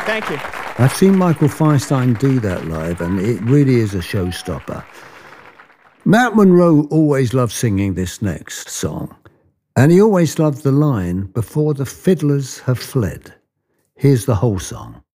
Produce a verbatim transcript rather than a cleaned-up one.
Thank you. I've seen Michael Feinstein do that live, and it really is a showstopper. Matt Monro always loved singing this next song, and he always loved the line, "Before the fiddlers have fled." Here's the whole song.